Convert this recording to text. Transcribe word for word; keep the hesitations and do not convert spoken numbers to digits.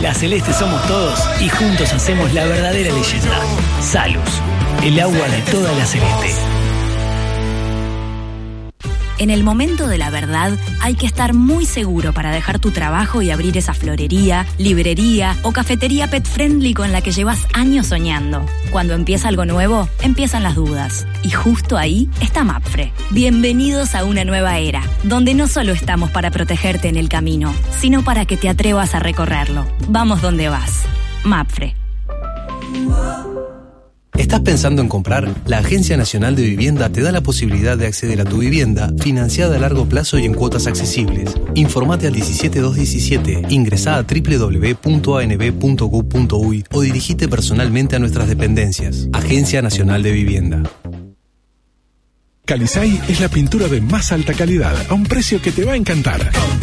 La Celeste somos todos y juntos hacemos la verdadera leyenda. Salus, el agua de toda la Celeste. En el momento de la verdad, hay que estar muy seguro para dejar tu trabajo y abrir esa florería, librería o cafetería pet friendly con la que llevas años soñando. Cuando empieza algo nuevo, empiezan las dudas. Y justo ahí está Mapfre. Bienvenidos a una nueva era, donde no solo estamos para protegerte en el camino, sino para que te atrevas a recorrerlo. Vamos donde vas. Mapfre. ¿Estás pensando en comprar? La Agencia Nacional de Vivienda te da la posibilidad de acceder a tu vivienda financiada a largo plazo y en cuotas accesibles. Informate al diecisiete dos diecisiete, ingresá a doble u doble u doble u punto a n b punto gov punto u y o dirigite personalmente a nuestras dependencias. Agencia Nacional de Vivienda. Calisay es la pintura de más alta calidad a un precio que te va a encantar.